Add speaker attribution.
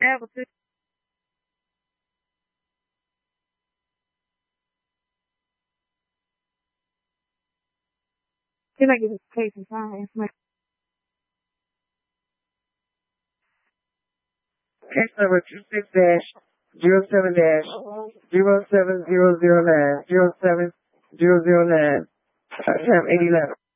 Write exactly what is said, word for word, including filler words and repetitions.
Speaker 1: have a thing. Can I get this case and sign?
Speaker 2: Case number two six dash zero seven dash zero seven zero zero nine zero seven zero zero nine. Time eight eleven.